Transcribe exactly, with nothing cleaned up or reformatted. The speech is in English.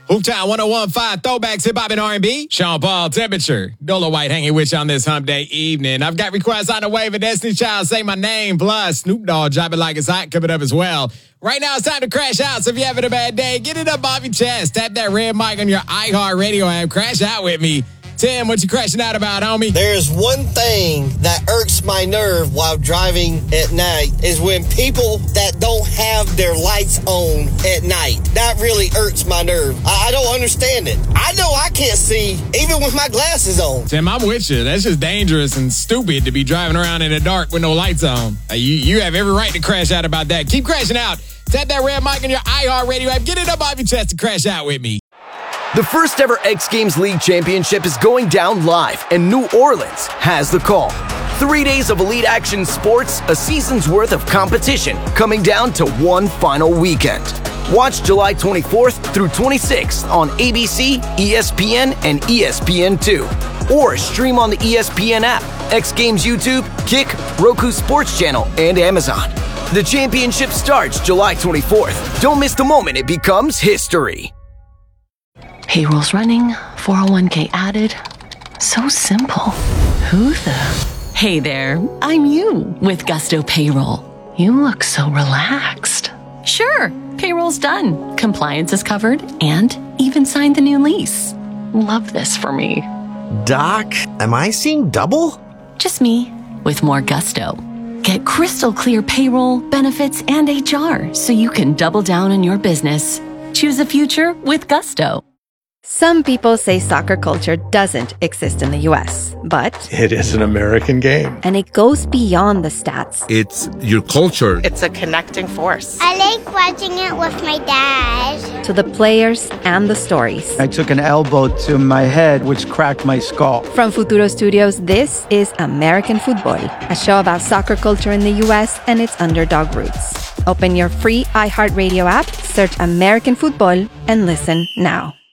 Hooptown one oh one point five, throwbacks, hip-hop, and R and B. Sean Paul, Temperature. Dolo White hanging with you on this hump day evening. I've got requests on the way for Destiny Child, Say My Name, plus Snoop Dogg, Drop It Like It's Hot, coming up as well. Right now, it's time to crash out, so if you're having a bad day, get it up off your chest. Tap that red mic on your iHeartRadio app. Crash out with me. Tim, what you crashing out about, homie? There's one thing that irks my nerve while driving at night is when people that don't have their lights on at night. That really irks my nerve. I, I don't understand it. I know I can't see even with my glasses on. Tim, I'm with you. That's just dangerous and stupid to be driving around in the dark with no lights on. Uh, you, you have every right to crash out about that. Keep crashing out. Tap that red mic on your iHeartRadio app. Get it up off your chest to crash out with me. The first ever X Games League Championship is going down live, and New Orleans has the call. Three days of elite action sports, a season's worth of competition, coming down to one final weekend. Watch July twenty-fourth through twenty-sixth on A B C, E S P N, and E S P N two. Or stream on the E S P N app, X Games YouTube, Kick, Roku Sports Channel, and Amazon. The championship starts July twenty-fourth. Don't miss the moment it becomes history. Payroll's running, four oh one k added. So simple. Who the? Hey there, I'm you with Gusto Payroll. You look so relaxed. Sure, payroll's done. Compliance is covered and even signed the new lease. Love this for me. Doc, am I seeing double? Just me with more gusto. Get crystal clear payroll, benefits, and H R so you can double down on your business. Choose a future with Gusto. Some people say soccer culture doesn't exist in the U S, but it is an American game. And it goes beyond the stats. It's your culture. It's a connecting force. I like watching it with my dad. To the players and the stories. I took an elbow to my head, which cracked my skull. From Futuro Studios, this is American Football, a show about soccer culture in the U S and its underdog roots. Open your free iHeartRadio app, search American Football, and listen now.